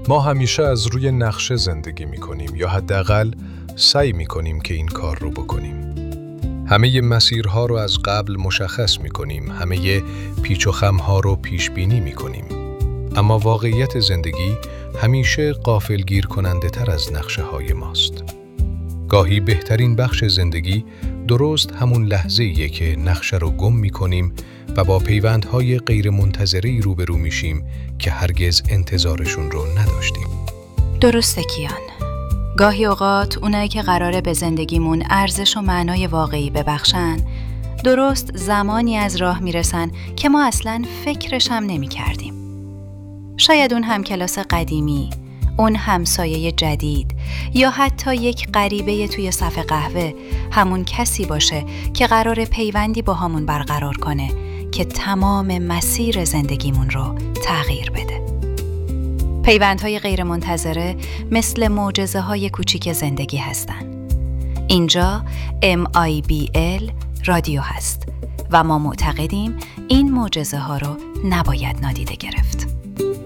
ما همیشه از روی نقشه زندگی می‌کنیم یا حداقل سعی می‌کنیم که این کار رو بکنیم. همه مسیرها رو از قبل مشخص می‌کنیم، همه پیچ و خم‌ها رو پیش‌بینی می‌کنیم. اما واقعیت زندگی همیشه غافلگیر کننده تر از نقشه‌های ماست. گاهی بهترین بخش زندگی درست همون لحظه‌ایه که نقشه رو گم می‌کنیم و با پیوندهای غیرمنتظره‌ای روبرو میشیم که هرگز انتظارشون رو نداشتیم. درسته کیان. گاهی اوقات اونایی که قراره به زندگیمون ارزش و معنای واقعی ببخشن، درست زمانی از راه میرسن که ما اصلاً فکرش هم نمی کردیم. شاید اون همکلاس قدیمی، اون همسایه جدید یا حتی یک غریبه توی صف قهوه همون کسی باشه که قراره پیوندی با همون برقرار کنه که تمام مسیر زندگیمون رو تغییر بده. پیوندهای غیرمنتظره مثل معجزه‌های کوچیک زندگی هستن. اینجا MIBL رادیو هست و ما معتقدیم این معجزه‌ها رو نباید نادیده گرفت.